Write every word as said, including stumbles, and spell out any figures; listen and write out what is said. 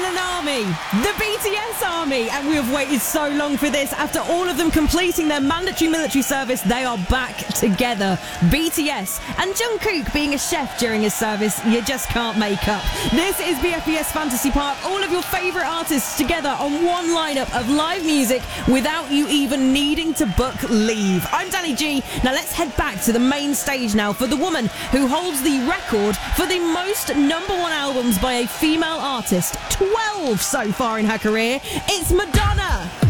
an army, the B T S army, and we have waited so long for this. After all of them completing their mandatory military service, they are back together. B T S and Jungkook being a chef during his service, you just can't make up. This is B F B S Fantasy Park, all of your favourite artists together on one lineup of live music without you even needing to book leave. I'm Danny G. Now let's head back to the main stage now for the woman who holds the record for the most number one albums by a female artist, twelve so far in her career. It's Madonna.